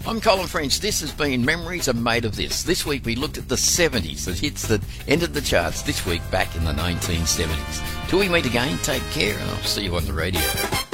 I'm Colin French. This has been Memories Are Made of This. This week we looked at the 70s, the hits that entered the charts this week back in the 1970s. Till we meet again, take care and I'll see you on the radio.